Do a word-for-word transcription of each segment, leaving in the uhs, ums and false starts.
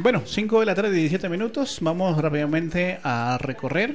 Bueno, cinco de la tarde, diecisiete minutos. Vamos rápidamente a recorrer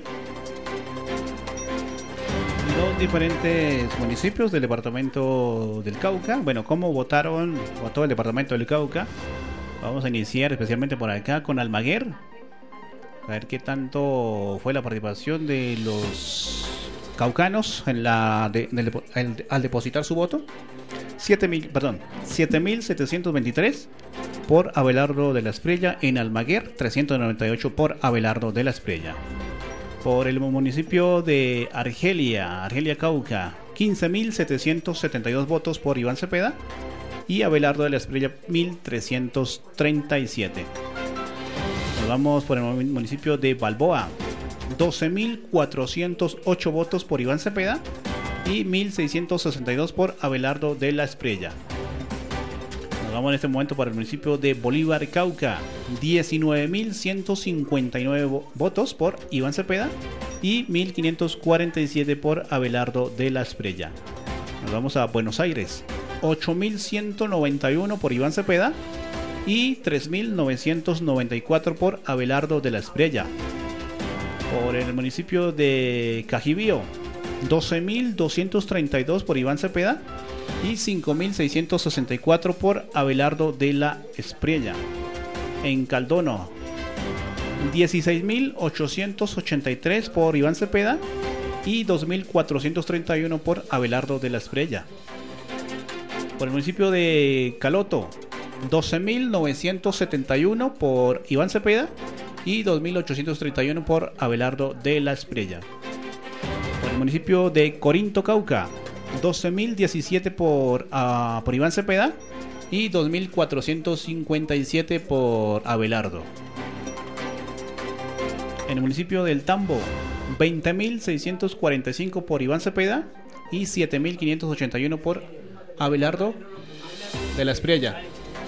los diferentes municipios del departamento del Cauca. Bueno, cómo votaron, votó el departamento del Cauca. Vamos a iniciar especialmente por acá con Almaguer. A ver qué tanto fue la participación de los caucanos en la de, de, el, al depositar su voto. siete mil, perdón, siete mil setecientos veintitrés por Abelardo de la Espriella en Almaguer, trescientos noventa y ocho por Abelardo de la Espriella. Por el municipio de Argelia, Argelia Cauca, quince mil setecientos setenta y dos votos por Iván Cepeda y Abelardo de la Espriella mil trescientos treinta y siete. Nos vamos por el municipio de Balboa, doce mil cuatrocientos ocho votos por Iván Cepeda y mil seiscientos sesenta y dos por Abelardo de la Espriella. Nos vamos en este momento para el municipio de Bolívar Cauca, diecinueve mil ciento cincuenta y nueve votos por Iván Cepeda y mil quinientos cuarenta y siete por Abelardo de la Espriella. Nos vamos a Buenos Aires, ocho mil ciento noventa y uno por Iván Cepeda y tres mil novecientos noventa y cuatro por Abelardo de la Espriella. Por el municipio de Cajibío, doce mil doscientos treinta y dos por Iván Cepeda y cinco mil seiscientos sesenta y cuatro por Abelardo de la Espriella. En Caldono, dieciséis mil ochocientos ochenta y tres por Iván Cepeda y dos mil cuatrocientos treinta y uno por Abelardo de la Espriella. Por el municipio de Caloto, doce mil novecientos setenta y uno por Iván Cepeda y dos mil ochocientos treinta y uno por Abelardo de la Espriella. Por el municipio de Corinto Cauca, doce mil diecisiete por, uh, por Iván Cepeda y dos mil cuatrocientos cincuenta y siete por Abelardo. En el municipio del Tambo, veinte mil seiscientos cuarenta y cinco por Iván Cepeda y siete mil quinientos ochenta y uno por Abelardo de la Espriella.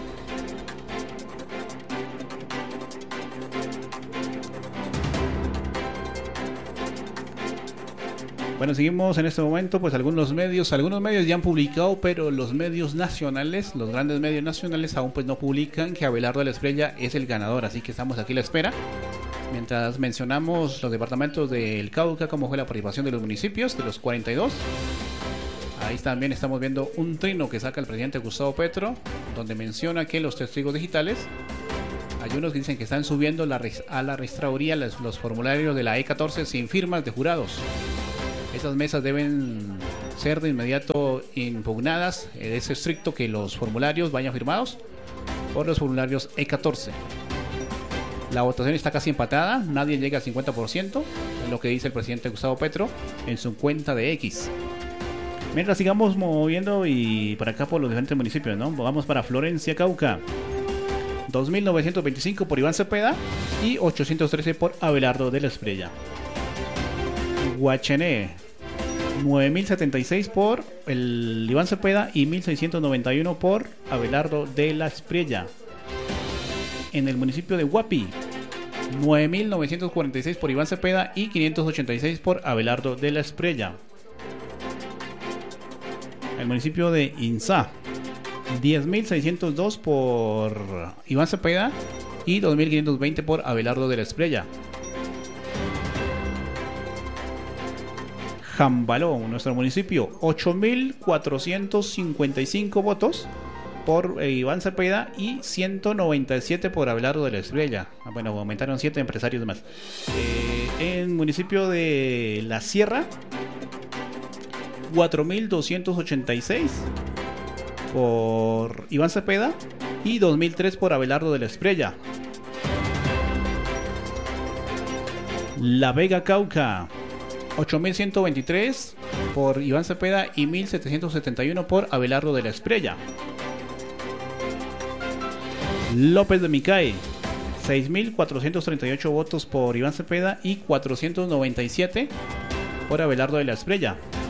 Bueno, seguimos en este momento, pues algunos medios, algunos medios ya han publicado, pero los medios nacionales, los grandes medios nacionales aún pues no publican que Abelardo de la Espriella es el ganador, así que estamos aquí a la espera. Mientras mencionamos los departamentos del Cauca, cómo fue la participación de los municipios, de los cuarenta y dos. Ahí también estamos viendo un trino que saca el presidente Gustavo Petro, donde menciona que los testigos digitales, hay unos que dicen que están subiendo la, a la registraduría los, los formularios de la E catorce sin firmas de jurados. Estas mesas deben ser de inmediato impugnadas. Es estricto que los formularios vayan firmados por los formularios E catorce. La votación está casi empatada, nadie llega al cincuenta por ciento, es lo que dice el presidente Gustavo Petro en su cuenta de X. Mientras sigamos moviendo y para acá por los diferentes municipios, ¿no? Vamos para Florencia, Cauca, dos mil novecientos veinticinco por Iván Cepeda y ochocientos trece por Abelardo de la Espriella. Guachené, nueve mil setenta y seis por el Iván Cepeda y mil seiscientos noventa y uno por Abelardo de la Espriella. En el municipio de Huapi, nueve mil novecientos cuarenta y seis por Iván Cepeda y quinientos ochenta y seis por Abelardo de la Espriella. El municipio de Insá, diez mil seiscientos dos por Iván Cepeda y dos mil quinientos veinte por Abelardo de la Espriella. Jambaló, nuestro municipio, ocho mil cuatrocientos cincuenta y cinco votos por eh, Iván Cepeda y ciento noventa y siete por Abelardo de la Espriella. Ah, bueno, aumentaron siete empresarios más. Eh, en el municipio de La Sierra, cuatro mil doscientos ochenta y seis por Iván Cepeda y dos mil tres por Abelardo de la Espriella. La Vega Cauca, ocho mil ciento veintitrés por Iván Cepeda y mil setecientos setenta y uno por Abelardo de la Espriella. López de Micay, seis mil cuatrocientos treinta y ocho votos por Iván Cepeda y cuatrocientos noventa y siete por Abelardo de la Espriella.